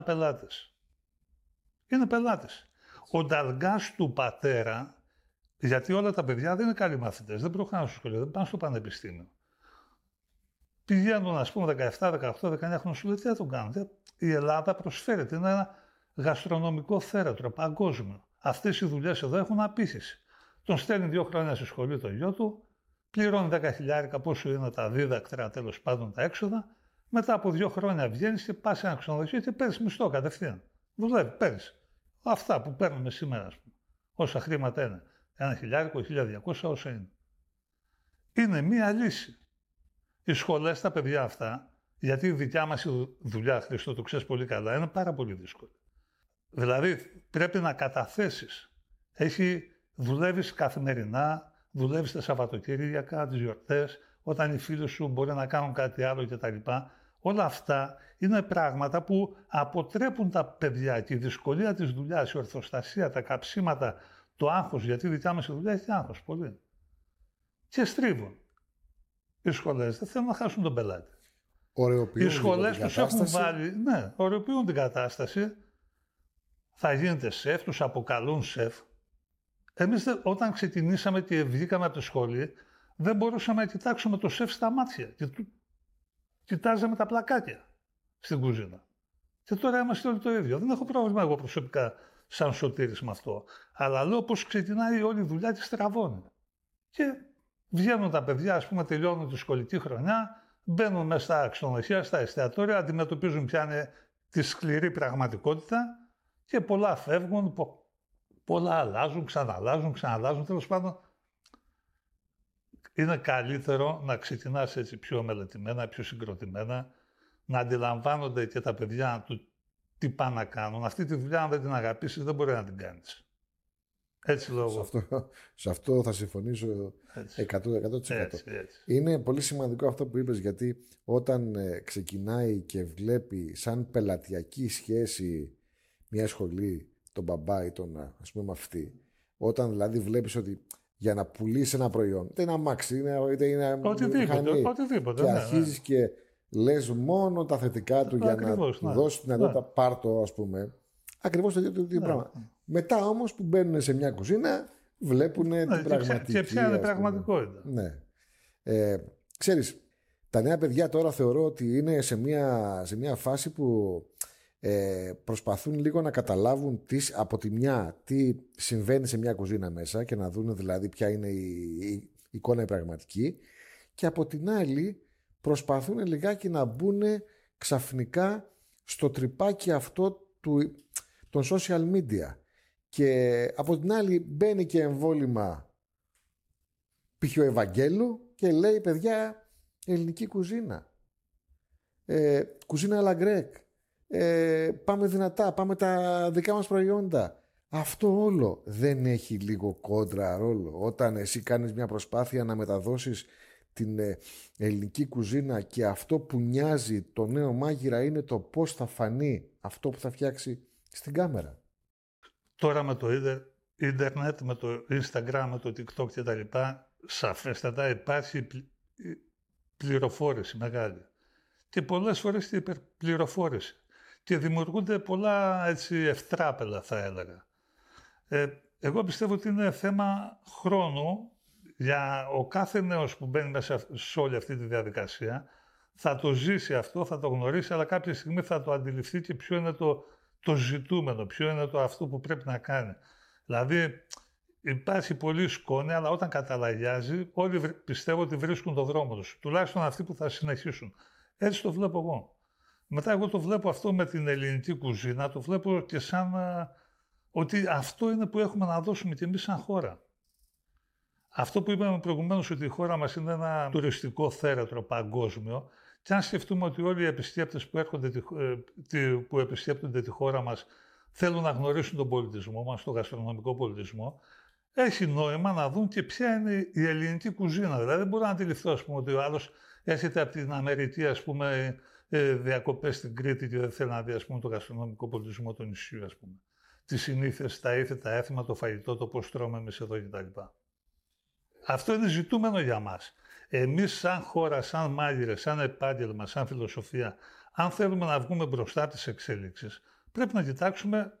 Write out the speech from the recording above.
πελάτες. Είναι πελάτες. Ο νταλγκάς του πατέρα, γιατί όλα τα παιδιά δεν είναι καλοί μαθητές, δεν προχωράνε στο σχολείο, δεν πάνε στο πανεπιστήμιο. Πηγαίνουν, ας πούμε, 17, 18, 19 χρόνια σου λέει, τι θα τον κάνουν. Η Ελλάδα προσφέρεται, είναι ένα γαστρονομικό θέατρο παγκόσμιο. Αυτές οι δουλειές εδώ έχουν απήχηση. Τον στέλνει 2 χρόνια στη σχολή το γιο του, πληρώνει 10.000, πόσο είναι τα δίδακτρα, τέλος πάντων τα έξοδα. Μετά από 2 χρόνια βγαίνεις και πας σε ένα ξενοδοχείο και παίρνεις μισθό κατευθείαν. Δουλεύει, παίρνεις. Αυτά που παίρνουμε σήμερα, ας πούμε. Όσα χρήματα είναι. 1.000, 1.200, όσα είναι. Είναι μία λύση. Οι σχολές, τα παιδιά αυτά, γιατί η δικιά μας δουλειά, Χριστό, το ξέρεις πολύ καλά, είναι πάρα πολύ δύσκολη. Δηλαδή, πρέπει να καταθέσεις. Δουλεύεις καθημερινά, δουλεύεις τα Σαββατοκύριακα, τις γιορτές, όταν οι φίλοι σου μπορεί να κάνουν κάτι άλλο κτλ. Όλα αυτά είναι πράγματα που αποτρέπουν τα παιδιά και η δυσκολία της δουλειάς, η ορθοστασία, τα καψίματα, το άγχος, γιατί η δικιά μας δουλειά έχει άγχος πολύ. Και στρίβουν. Οι σχολές δεν θέλουν να χάσουν τον πελάτη. Οι σχολές τους έχουν βάλει, ναι, ωρεοποιούν την κατάσταση. Θα γίνεται σεφ, τους αποκαλούν σεφ. Εμείς όταν ξεκινήσαμε και βγήκαμε από τη σχολή, δεν μπορούσαμε να κοιτάξουμε το σεφ στα μάτια. Κοιτάζαμε τα πλακάκια στην κουζίνα. Και τώρα είμαστε όλοι το ίδιο. Δεν έχω πρόβλημα εγώ προσωπικά σαν Σωτήρης με αυτό. Αλλά λέω πως ξεκινάει όλη η δουλειά και στραβώνει. Και βγαίνουν τα παιδιά, ας πούμε, τελειώνουν τη σχολική χρονιά, μπαίνουν μέσα στα ξενοδοχεία, στα εστιατόρια, αντιμετωπίζουν πια τη σκληρή πραγματικότητα και πολλά φεύγουν, πολλά αλλάζουν, ξαναλλάζουν. Τέλος πάντων, είναι καλύτερο να ξεκινάς έτσι πιο μελετημένα, πιο συγκροτημένα, να αντιλαμβάνονται και τα παιδιά του τι πάνε να κάνουν. Αυτή τη δουλειά, αν δεν την αγαπήσεις, δεν μπορεί να την κάνεις. Έτσι λόγω. Σε αυτό θα συμφωνήσω 100%. Είναι πολύ σημαντικό αυτό που είπες, γιατί όταν ξεκινάει και βλέπει σαν πελατειακή σχέση μια σχολή, τον μπαμπά ή τον ας πούμε αυτή, όταν δηλαδή βλέπεις ότι για να πουλήσει ένα προϊόν, είτε είναι αμάξι, είτε είναι οτιδήποτε, και αρχίζεις και λες μόνο τα θετικά του για να του δώσει τη δυνατότητα πάρτο, ας πούμε. Ακριβώς το ίδιο πράγμα. Μετά όμως που μπαίνουν σε μια κουζίνα, βλέπουν την πραγματική. Και ποια είναι η πραγματικότητα. Ναι. Ξέρεις, τα νέα παιδιά τώρα θεωρώ ότι είναι σε μια φάση που προσπαθούν λίγο να καταλάβουν από τη μια τι συμβαίνει σε μια κουζίνα μέσα και να δουν δηλαδή ποια είναι η εικόνα η πραγματική, και από την άλλη προσπαθούν λιγάκι να μπουν ξαφνικά στο τρυπάκι αυτό των social media. Και από την άλλη μπαίνει και εμβόλυμα π.χ. ο Ευαγγέλου και λέει, παιδιά, ελληνική κουζίνα, κουζίνα αλαγκρέκ, πάμε δυνατά, πάμε τα δικά μας προϊόντα. Αυτό όλο δεν έχει λίγο κόντρα ρόλο όταν εσύ κάνεις μια προσπάθεια να μεταδώσεις την ελληνική κουζίνα και αυτό που νοιάζει το νέο μάγειρα είναι το πώς θα φανεί αυτό που θα φτιάξει στην κάμερα. Τώρα με το ίντερνετ, με το Instagram, με το TikTok και τα λοιπά, σαφέστατα υπάρχει πληροφόρηση μεγάλη. Και πολλές φορές την υπερπληροφόρηση. Και δημιουργούνται πολλά έτσι ευτράπελα, θα έλεγα. Εγώ πιστεύω ότι είναι θέμα χρόνου για ο κάθε νέος που μπαίνει μέσα σε όλη αυτή τη διαδικασία. Θα το ζήσει αυτό, θα το γνωρίσει, αλλά κάποια στιγμή θα το αντιληφθεί και ποιο είναι το ζητούμενο, ποιο είναι το αυτό που πρέπει να κάνει. Δηλαδή υπάρχει πολύ σκόνη, αλλά όταν καταλαγιάζει όλοι πιστεύω ότι βρίσκουν το δρόμο τους. Τουλάχιστον αυτοί που θα συνεχίσουν. Έτσι το βλέπω εγώ. Μετά εγώ το βλέπω αυτό με την ελληνική κουζίνα, το βλέπω και σαν ότι αυτό είναι που έχουμε να δώσουμε και εμείς σαν χώρα. Αυτό που είπαμε προηγουμένως, ότι η χώρα μας είναι ένα τουριστικό θέατρο παγκόσμιο, και αν σκεφτούμε ότι όλοι οι επισκέπτες που επισκέπτονται τη χώρα μας θέλουν να γνωρίσουν τον πολιτισμό μας, τον γαστρονομικό πολιτισμό, έχει νόημα να δουν και ποια είναι η ελληνική κουζίνα. Δηλαδή δεν μπορώ να αντιληφθώ, ας πούμε, ότι ο άλλος έρχεται από την Αμερική, ας πούμε, διακοπές στην Κρήτη και δεν θέλει να δει, ας πούμε, τον γαστρονομικό πολιτισμό του νησιού, ας πούμε. Τις συνήθειες, τα ήθη, τα έθιμα, το φαγητό, το πώς τρώμε εμείς εδώ κτλ. Αυτό είναι ζητούμενο για μας. Εμείς σαν χώρα, σαν μάγειρες, σαν επάγγελμα, σαν φιλοσοφία, αν θέλουμε να βγούμε μπροστά τις εξέλιξεις, πρέπει να κοιτάξουμε